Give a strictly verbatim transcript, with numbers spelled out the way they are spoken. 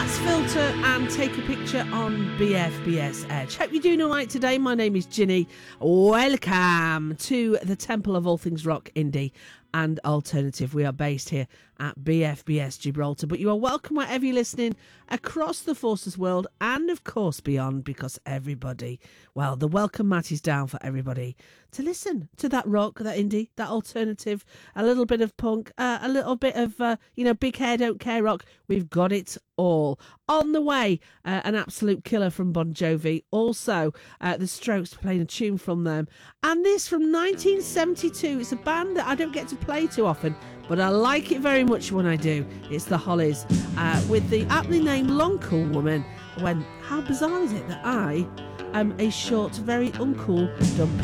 That's Filter and Take a Picture on B F B S Edge. Hope you're doing all right today. My name is Ginny. Welcome to the Temple of All Things Rock, Indie and Alternative. We are based here at B F B S Gibraltar, but you are welcome wherever you're listening across the Forces world and of course beyond, because everybody, well, the welcome mat is down for everybody to listen to that rock, that indie, that alternative, a little bit of punk, uh, a little bit of, uh, you know, big hair don't care rock. We've got it all. On the way, uh, an absolute killer from Bon Jovi. Also, uh, the Strokes playing a tune from them. And this from nineteen seventy-two. It's a band that I don't get to play too often, but I like it very much when I do. It's the Hollies, uh, with the aptly named Long Cool Woman. When, how bizarre is it that I am a short, very uncool, dumb